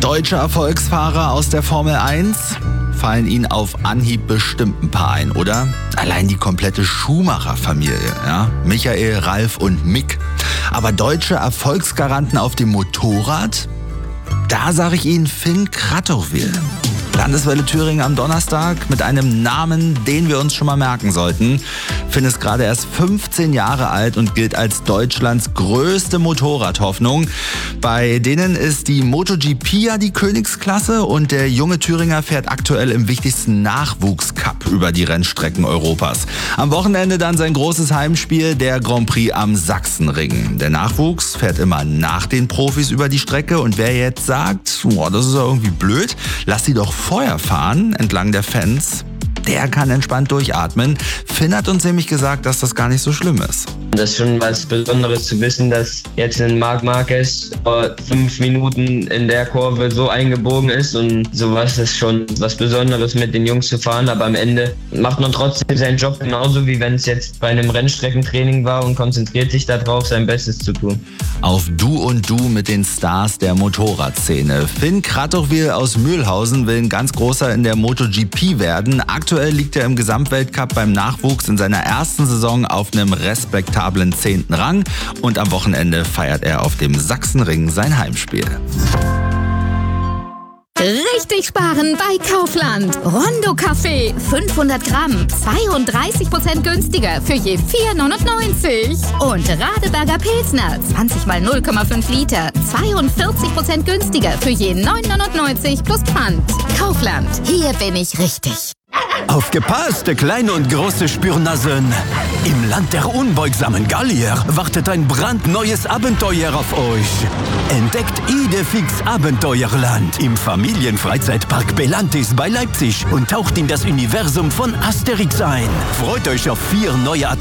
Deutsche Erfolgsfahrer aus der Formel 1? Fallen Ihnen auf Anhieb bestimmt ein paar ein, oder? Allein die komplette Schumacher-Familie, ja? Michael, Ralf und Mick. Aber deutsche Erfolgsgaranten auf dem Motorrad? Da sage ich Ihnen Finn Krattowil. Landeswelle Thüringen am Donnerstag mit einem Namen, den wir uns schon mal merken sollten. Finn ist gerade erst 15 Jahre alt und gilt als Deutschlands größte Motorradhoffnung. Bei denen ist die MotoGP ja die Königsklasse und der junge Thüringer fährt aktuell im wichtigsten Nachwuchscup über die Rennstrecken Europas. Am Wochenende dann sein großes Heimspiel, der Grand Prix am Sachsenring. Der Nachwuchs fährt immer nach den Profis über die Strecke und wer jetzt sagt, das ist ja irgendwie blöd, lass sie doch vorher fahren, entlang der Fans, der kann entspannt durchatmen. Finn hat uns nämlich gesagt, dass das gar nicht so schlimm ist. Das ist schon was Besonderes zu wissen, dass jetzt ein Marc Marquez vor 5 Minuten in der Kurve so eingebogen ist und sowas ist schon was Besonderes mit den Jungs zu fahren, aber am Ende macht man trotzdem seinen Job genauso, wie wenn es jetzt bei einem Rennstreckentraining war und konzentriert sich darauf, sein Bestes zu tun. Auf Du und Du mit den Stars der Motorradszene. Finn Krattowil aus Mühlhausen will ein ganz großer in der MotoGP werden. Aktuell liegt er im Gesamtweltcup beim Nachwuchs in seiner ersten Saison auf einem respektablen 10. Rang und am Wochenende feiert er auf dem Sachsenring sein Heimspiel. Richtig sparen bei Kaufland. Rondo-Kaffee 500 Gramm, 32% günstiger für je 4,99. Und Radeberger Pilsner 20 mal 0,5 Liter, 42% günstiger für je 9,99 plus Pfand. Kaufland, hier bin ich richtig. Aufgepasst, kleine und große Spürnasen! Im Land der unbeugsamen Gallier wartet ein brandneues Abenteuer auf euch. Entdeckt Idefix Abenteuerland im Familienfreizeitpark Belantis bei Leipzig und taucht in das Universum von Asterix ein. Freut euch auf 4 neue Attraktionen